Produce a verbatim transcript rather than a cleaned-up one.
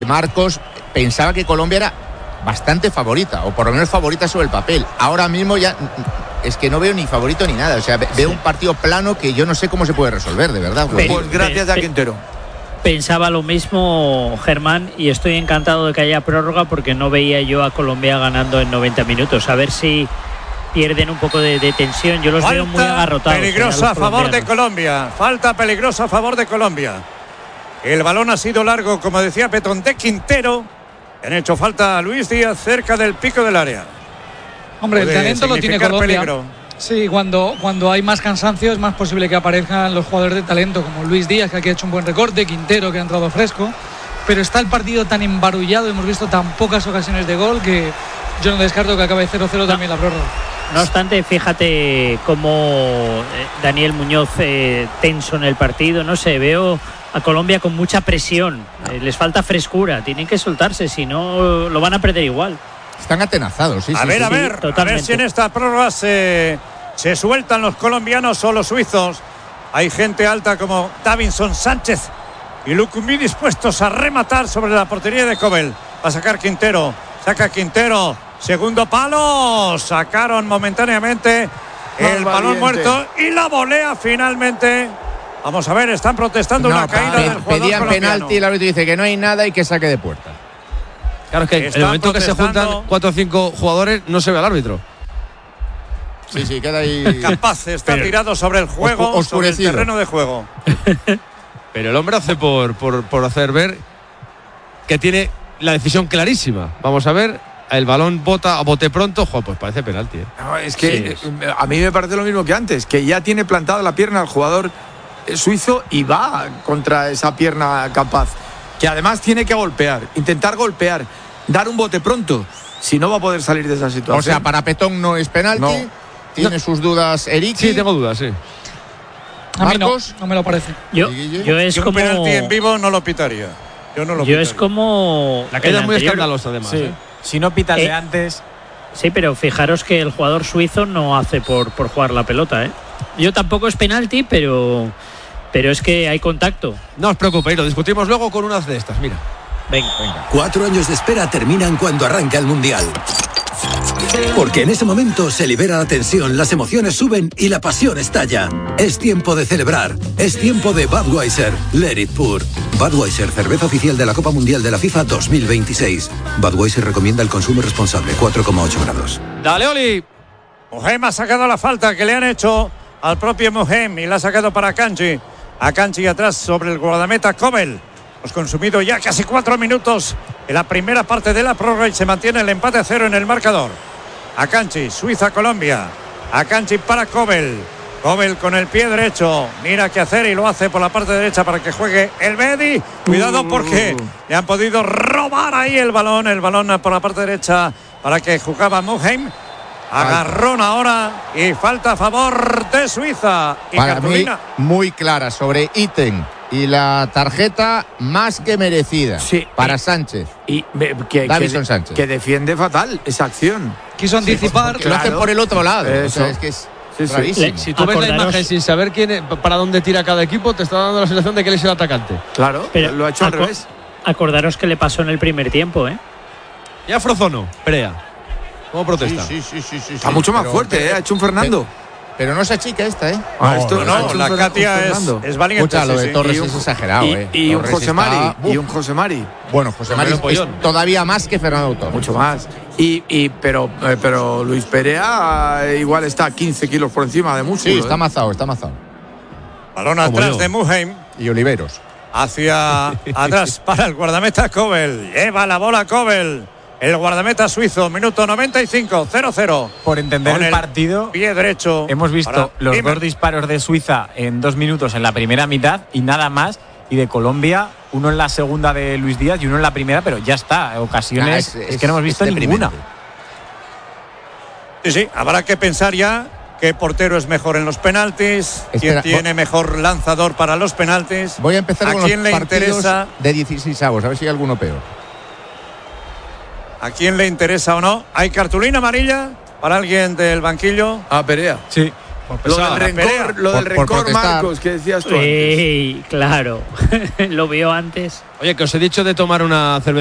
Marcos, pensaba que Colombia era bastante favorita, o por lo menos favorita sobre el papel. Ahora mismo ya es que no veo ni favorito ni nada. O sea, veo sí. un partido plano que yo no sé cómo se puede resolver, de verdad. Pe- pues gracias pe- a Quintero. Pensaba lo mismo, Germán, y estoy encantado de que haya prórroga porque no veía yo a Colombia ganando en noventa minutos. A ver si pierden un poco de, de tensión. Yo los Falta veo muy agarrotados. Peligrosa a favor de Colombia. Falta peligrosa a favor de Colombia. El balón ha sido largo, como decía Petón, de Quintero. Han hecho falta a Luis Díaz cerca del pico del área. Hombre, el talento lo tiene Colombia. Peligro. Sí, cuando, cuando hay más cansancio es más posible que aparezcan los jugadores de talento como Luis Díaz, que aquí ha hecho un buen recorte, Quintero, que ha entrado fresco. Pero está el partido tan embarullado, hemos visto tan pocas ocasiones de gol que yo no descarto que acabe cero cero también la prórroga. No obstante, fíjate cómo Daniel Muñoz eh, tenso en el partido. No sé, veo a Colombia con mucha presión. Eh, les falta frescura, tienen que soltarse, si no lo van a perder igual. Están atenazados, sí, a sí. ver, sí, a sí, ver, totalmente. A ver si en esta prórroga se, se sueltan los colombianos o los suizos. Hay gente alta como Davinson Sánchez y Lucumí dispuestos a rematar sobre la portería de Cobel. Va a sacar Quintero, saca Quintero, segundo palo, sacaron momentáneamente el balón muerto y la volea finalmente. Vamos a ver, están protestando no, una caída pe- del jugador pedían colombiano. penalti y el árbitro dice que no hay nada y que saque de puerta. Claro, es que en el momento que se juntan cuatro o cinco jugadores no se ve al árbitro. Sí, sí, queda ahí. Capaz, está Pero, tirado sobre el juego, oscurecido. Sobre el terreno de juego. Pero el hombre hace por, por, por hacer ver que tiene la decisión clarísima. Vamos a ver, el balón bota a bote pronto, jo, pues parece penalti. ¿eh? No, es que sí. A mí me parece lo mismo que antes, que ya tiene plantada la pierna el jugador suizo y va contra esa pierna capaz. Que además tiene que golpear, intentar golpear, dar un bote pronto, si no va a poder salir de esa situación. O sea, para Petón no es penalti, no. Tiene no. sus dudas Eric. Sí, tengo dudas, sí. A mí Marcos, no, no me lo parece. Yo, yo es yo como un penalti en vivo no lo pitaría. Yo no lo Yo pitaría. es como la queda es muy escandalosa además. Sí. ¿eh? Si no pitas de eh, antes. Sí, pero fijaros que el jugador suizo no hace por, por jugar la pelota, ¿eh? Yo tampoco es penalti, pero pero es que hay contacto. No os preocupéis, lo discutimos luego con unas de estas, mira. Venga, venga. Cuatro años de espera terminan cuando arranca el Mundial. Porque en ese momento se libera la tensión, las emociones suben y la pasión estalla. Es tiempo de celebrar. Es tiempo de Budweiser. Let it pour. Budweiser, cerveza oficial de la Copa Mundial de la FIFA dos mil veintiséis. Budweiser recomienda el consumo responsable. cuatro coma ocho grados. Dale, Oli. Muhem ha sacado la falta que le han hecho al propio Muhem y la ha sacado para Akanji. Akanji atrás sobre el guardameta Cobel. Hemos consumido ya casi cuatro minutos en la primera parte de la prórroga y se mantiene el empate a cero en el marcador. Akanji, Suiza-Colombia. Akanji para Cobel. Cobel con el pie derecho. Mira qué hacer y lo hace por la parte derecha para que juegue el Bedi. Cuidado porque le han podido robar ahí el balón. El balón por la parte derecha para que jugaba Muhem. Agarrón ahora y falta a favor de Suiza. Y para Cartulina. mí, muy clara sobre Iten. Y la tarjeta más que merecida sí, para y, Sánchez. Y que, Davison que, Sánchez. Que defiende fatal esa acción. Quiso anticipar. Sí, claro. Lo hace por el otro lado. Eso. O sea, es que es sí, sí. rarísimo. Si tú ves la imagen sin saber quién es, para dónde tira cada equipo, te está dando la sensación de que él es el atacante. Claro, pero lo ha hecho al revés. Acordaros que le pasó en el primer tiempo, ¿eh? Ya Frozono, Perea. ¿Cómo protesta? Sí, sí, sí, sí, sí, Está sí, mucho más pero, fuerte, pero, ¿eh? Ha hecho un Fernando. Pero, pero no esa chica esta, ¿eh? Ah, no, esto, no, no, la Katia es, es valiente. Escucha, lo de sí, Torres sí. es exagerado, y, ¿eh? Y un Torres José Mari. está, y un José Mari. Bueno, José Mari es, es todavía más que Fernando Torres. Mucho más. Y, y pero, eh, pero Luis Perea eh, igual está quince kilos por encima de músculo. Sí, está ¿eh? mazado, está mazado. Balón atrás de Muhem. Y Oliveros. Hacia atrás para el guardameta Cobel. Lleva la bola Cobel. El guardameta suizo, minuto noventa y cinco, cero cero. Por entender el, el partido, pie derecho. Hemos visto los Imer. dos disparos de Suiza en dos minutos en la primera mitad y nada más. Y de Colombia, uno en la segunda de Luis Díaz y uno en la primera, pero ya está. Ocasiones ah, es, es, es que no hemos visto ninguna. Sí, sí, habrá que pensar ya qué portero es mejor en los penaltis, Espera, quién tiene mejor lanzador para los penaltis. Voy a empezar ¿A con quién los le partidos interesa? De dieciséis avos, a ver si hay alguno peor. ¿A quién le interesa o no? ¿Hay cartulina amarilla para alguien del banquillo? Ah, Perea. Sí, Lo del rencor, lo del por- por rencor protestar. Marcos, que decías tú antes. Ey, claro, lo vio antes. Oye, que os he dicho de tomar una cerveza